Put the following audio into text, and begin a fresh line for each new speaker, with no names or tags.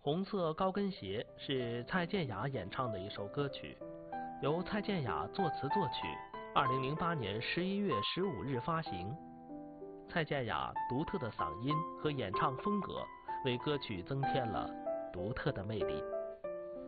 红色高跟鞋是蔡健雅演唱的一首歌曲，由蔡健雅作词作曲，2008年11月15日发行。蔡健雅独特的嗓音和演唱风格为歌曲增添了独特的魅力。